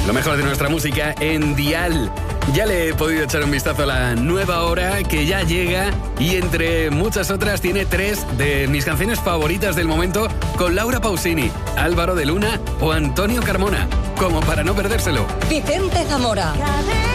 Lo mejor de nuestra música en Dial. Ya le he podido echar un vistazo a la nueva hora que ya llega y entre muchas otras tiene 3 de mis canciones favoritas del momento con Laura Pausini, Álvaro de Luna o Antonio Carmona, como para no perdérselo. Vicente Zamora.